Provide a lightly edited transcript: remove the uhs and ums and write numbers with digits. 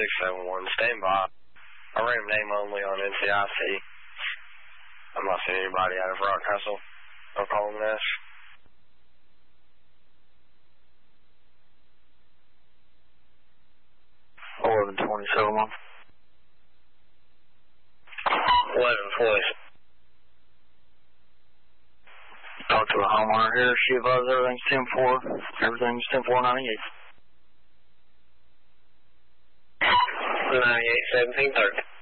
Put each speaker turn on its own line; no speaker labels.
671, stand by. I ran him name only on NCIC. I'm not seeing anybody out of Rockcastle. I'll call him Nash.
$11.27.
11:40.
Talk to the homeowner here. She advised everything's 10-4. Everything's 10-4-98.
98, 1730.